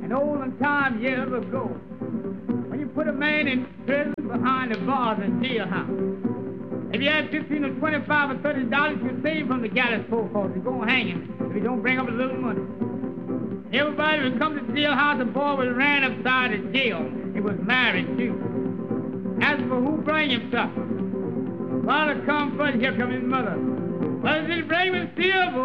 In olden time, years ago, when you put a man in prison behind the bars in jailhouse, if you had 15 or 25 or $30, you save from the gallows pole, cause you're gonna hang him if you don't bring up a little money. Everybody would come to the jailhouse, the boy was ran upside the jail. He was married too. As for who bring him supper, father come first, here come his mother. Well, did he bring him silver?